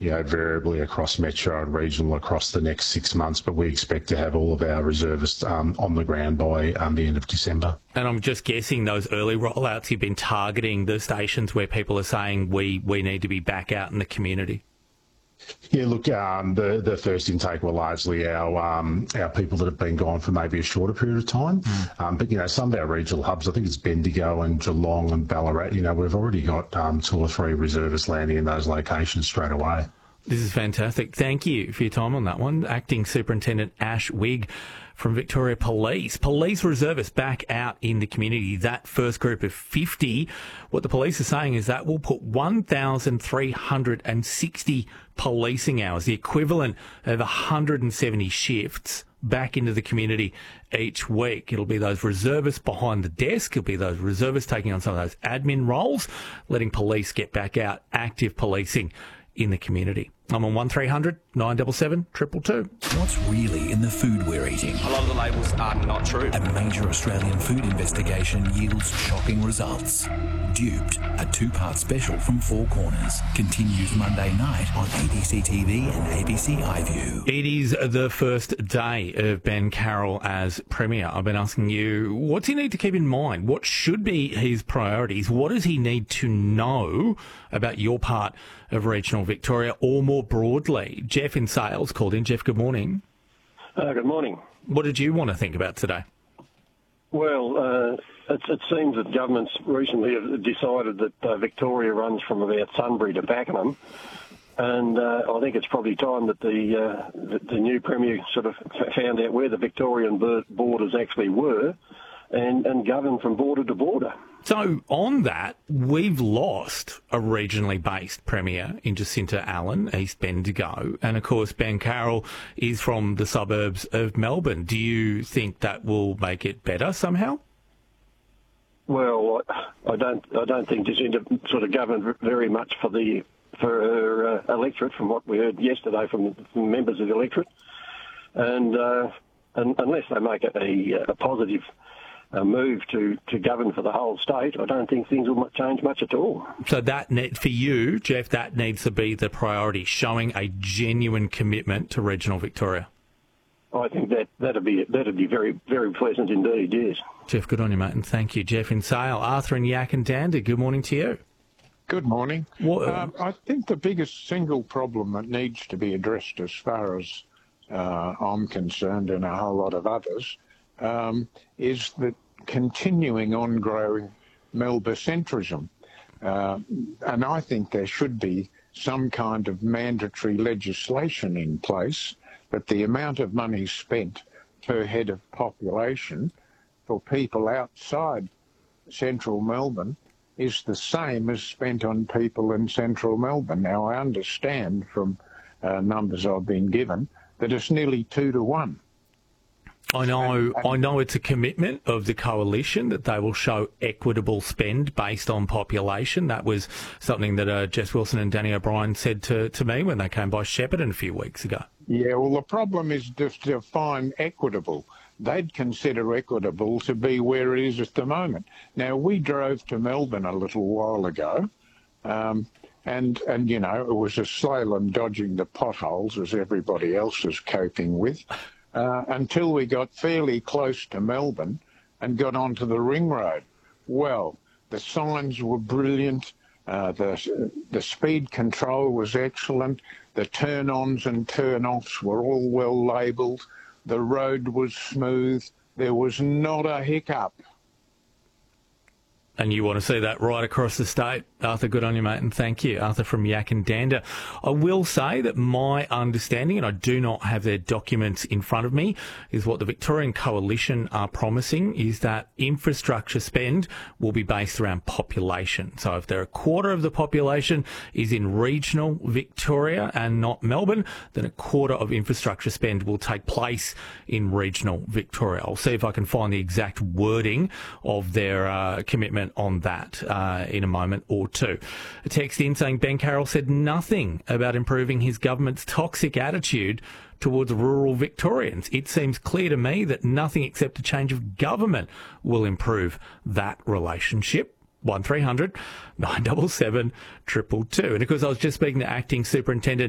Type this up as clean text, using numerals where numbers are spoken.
variably across metro and regional across the next 6 months, but we expect to have all of our reservists on the ground by the end of December. And I'm just guessing those early rollouts, you've been targeting the stations where people are saying we need to be back out in the community. Yeah, look, the first intake were largely our people that have been gone for maybe a shorter period of time. But, some of our regional hubs, I think it's Bendigo and Geelong and Ballarat, we've already got 2 or 3 reservists landing in those locations straight away. This is fantastic. Thank you for your time on that one. Acting Superintendent Ash Wigg from Victoria Police. Police reservists back out in the community. That first group of 50, what the police are saying is that will put 1,360 policing hours, the equivalent of 170 shifts, back into the community each week. It'll be those reservists behind the desk. It'll be those reservists taking on some of those admin roles, letting police get back out, active policing in the community. I'm on 1300 977 222. What's really in the food we're eating? A lot of the labels are not true. A major Australian food investigation yields shocking results. Duped, a 2-part special from Four Corners, continues Monday night on ABC TV and ABC iView. It is the first day of Ben Carroll as Premier. I've been asking you, what's he need to keep in mind? What should be his priorities? What does he need to know about your part of regional Victoria, or more broadly? Jeff in Sales called in. Jeff, good morning. Good morning. What did you want to think about today? Well, it seems that governments recently have decided that Victoria runs from about Sunbury to Pakenham, and I think it's probably time that the new Premier sort of found out where the Victorian borders actually were and govern from border to border. So on that, we've lost a regionally based Premier in Jacinta Allen, East Bendigo, and of course Ben Carroll is from the suburbs of Melbourne. Do you think that will make it better somehow? Well, I don't think Jacinta sort of governed very much for her electorate, from what we heard yesterday from members of the electorate, and unless they make a positive move to govern for the whole state, I don't think things will change much at all. So for you, Jeff, that needs to be the priority, showing a genuine commitment to regional Victoria. I think that'd be very, very pleasant indeed, yes. Jeff, good on you, mate, and thank you. Jeff in Sale. Arthur and Yak and Dander, good morning to you. Good morning. I think the biggest single problem that needs to be addressed, as far as I'm concerned and a whole lot of others, is the continuing ongoing Melbourne-centrism. And I think there should be some kind of mandatory legislation in place that the amount of money spent per head of population for people outside central Melbourne is the same as spent on people in central Melbourne. Now, I understand from numbers I've been given that it's nearly 2 to 1. I know it's a commitment of the coalition that they will show equitable spend based on population. That was something that Jess Wilson and Danny O'Brien said to me when they came by Shepparton a few weeks ago. Yeah, well, the problem is to define equitable. They'd consider equitable to be where it is at the moment. Now, we drove to Melbourne a little while ago, and it was a slalom dodging the potholes as everybody else is coping with. Until we got fairly close to Melbourne and got onto the ring road. Well, the signs were brilliant. The speed control was excellent. The turn-ons and turn-offs were all well labelled. The road was smooth. There was not a hiccup. And you want to see that right across the state. Arthur, good on you, mate, and thank you. Arthur from Yak and Dander. I will say that my understanding, and I do not have their documents in front of me, is what the Victorian Coalition are promising is that infrastructure spend will be based around population. So if a quarter of the population is in regional Victoria and not Melbourne, then a quarter of infrastructure spend will take place in regional Victoria. I'll see if I can find the exact wording of their commitment on that in a moment or two. A text in saying Ben Carroll said nothing about improving his government's toxic attitude towards rural Victorians. It seems clear to me that nothing except a change of government will improve that relationship. 1300 977 222. And of course, I was just speaking to Acting Superintendent